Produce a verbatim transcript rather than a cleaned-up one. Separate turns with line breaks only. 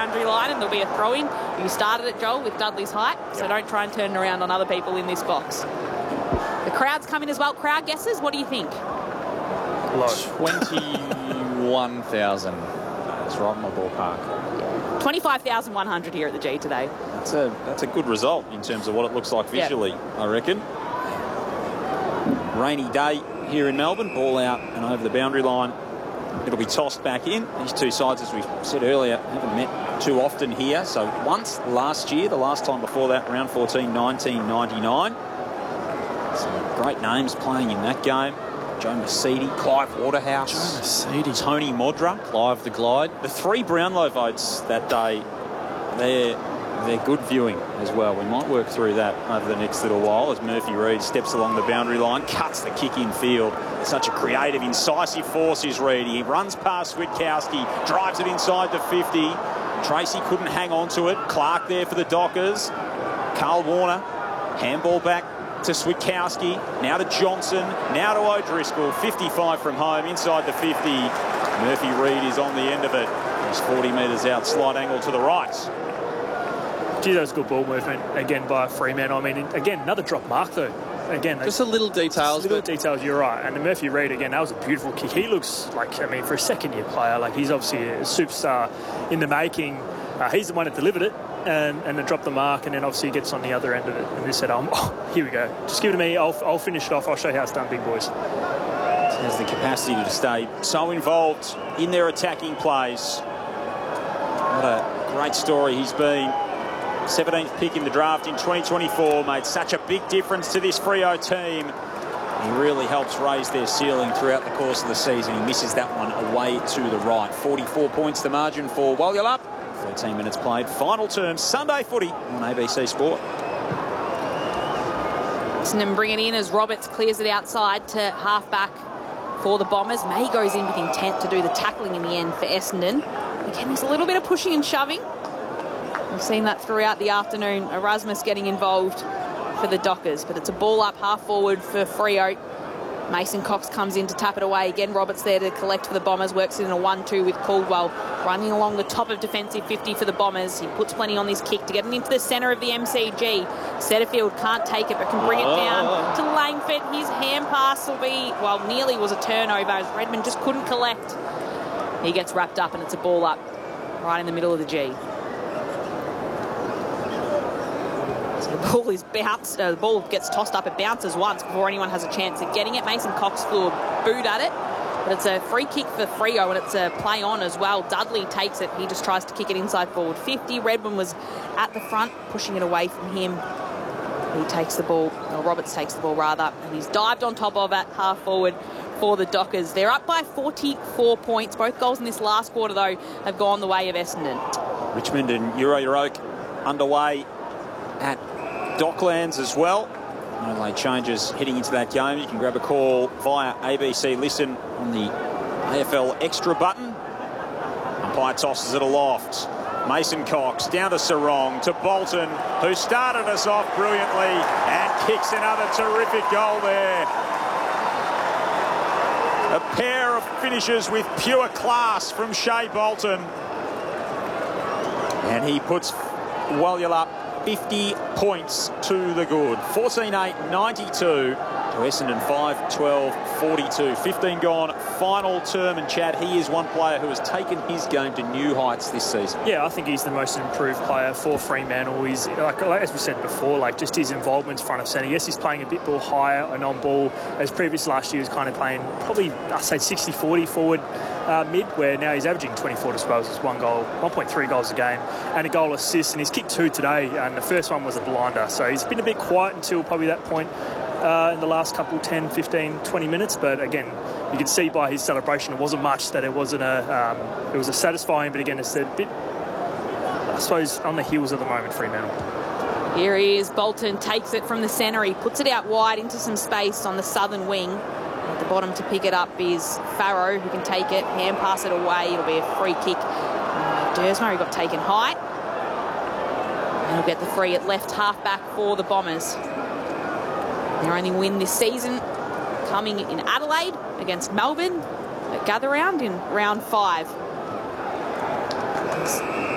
boundary line and there'll be a throw-in. You started it, Joel, with Dudley's height, so
Yep.
don't try and turn it around on other people in this box. The crowd's coming as well. Crowd guesses, what do you think?
Low.
twenty-one thousand. That's right in my ballpark.
twenty-five thousand one hundred here at the G today.
That's a, that's a good result in terms of what it looks like visually,
Yep.
I reckon. Rainy day here in Melbourne. Ball out and over the boundary line. It'll be tossed back in. These two sides, as we said earlier, haven't met too often here. So once last year, the last time before that, round fourteen, nineteen ninety-nine. Some great names playing in that game. Joe Mercedes, Clive Waterhouse,
Joe Mercedes.
Tony Modra,
Clive the Glide.
the three Brownlow votes that day. They're they're good viewing as well. We might work through that over the next little while as Murphy Reid steps along the boundary line, cuts the kick in field. Such a creative, incisive force is Reid. He runs past Switkowski, drives it inside the fifty. Tracy couldn't hang on to it. Clark there for the Dockers. Carl Warner, handball back to Switkowski, now to Johnson, now to O'Driscoll, fifty-five from home, inside the fifty. Murphy Reid is on the end of it. He's forty metres out, slight angle to the right.
Gee, that was good ball movement again by Fremantle. I mean, again, another drop mark though. Again,
Just a little details.
little
But
details. You're right. And the Murphy Reid again, that was a beautiful kick. He looks like, I mean, for a second-year player, like he's obviously a superstar in the making. Uh, he's the one that delivered it and and then dropped the mark, and then obviously he gets on the other end of it. And they said, "Oh, oh here we go. Just give it to me. I'll I'll finish it off. I'll show you how it's done, big boys."
Has the capacity to stay so involved in their attacking plays. What a great story he's been. seventeenth pick in the draft in twenty twenty-four, made such a big difference to this Freo team. He really helps raise their ceiling throughout the course of the season. He misses that one away to the right. forty-four points the margin for Walyulup. thirteen minutes played. Final term, Sunday footy on A B C Sport.
Essendon bring it in as Roberts clears it outside to half-back for the Bombers. May goes in with intent to do the tackling in the end for Essendon. Again, there's a little bit of pushing and shoving. We've seen that throughout the afternoon. Erasmus getting involved for the Dockers, but it's a ball up half forward for Freo. Mason Cox comes in to tap it away. Again, Roberts there to collect for the Bombers. Works it in a one two with Caldwell. Running along the top of defensive fifty for the Bombers. He puts plenty on this kick to get it into the centre of the M C G. Setterfield can't take it, but can bring it down to Langford. His hand pass will be, well, nearly was a turnover as Redmond just couldn't collect. He gets wrapped up and it's a ball up right in the middle of the G. The ball is bounced. Uh, the ball gets tossed up. It bounces once before anyone has a chance at getting it. Mason Cox flew a boot at it, but it's a free kick for Freo and it's a play on as well. Dudley takes it. He just tries to kick it inside forward fifty. Redmond was at the front, pushing it away from him. He takes the ball, or Roberts takes the ball rather, and he's dived on top of it, half forward for the Dockers. They're up by forty-four points. Both goals in this last quarter, though, have gone the way of Essendon.
Richmond and Euro Euroke underway at Docklands as well. No late changes heading into that game. You can grab a call via A B C Listen on the A F L Extra button. Umpire tosses it aloft. Mason Cox down to Sarong, to Bolton, who started us off brilliantly and kicks another terrific goal there. A pair of finishes with pure class from Shea Bolton. And he puts Walyulup fifty points to the good. fourteen eight ninety-two to Essendon five twelve forty-two. fifteen gone, final term, and Chad, he is one player who has taken his game to new heights this season.
Yeah, I think he's the most improved player for Fremantle. He's, like, like as we said before, like just his involvement's front of centre. Yes, he's playing a bit more higher and on ball, as previous last year he was kind of playing probably, I'd say sixty forty forward uh, mid, where now he's averaging twenty-four disposals, one goal, one point three goals a game, and a goal assist, and he's kicked two today, and the first one was a blinder. So he's been a bit quiet until probably that point uh, in the last couple ten, fifteen, twenty minutes, but again, you can see by his celebration it wasn't much, that it wasn't a, um, it was a satisfying, but again, it's a bit, I suppose, on the heels of the moment, Fremantle.
Here he is. Bolton takes it from the centre. He puts it out wide into some space on the southern wing. At the bottom to pick it up is Farrow, who can take it, hand pass it away. It'll be a free kick. Uh, Dersmurray got taken high. And he'll get the free at left half-back for the Bombers. Their only win this season coming in Adelaide against Melbourne at Gather Round in round five.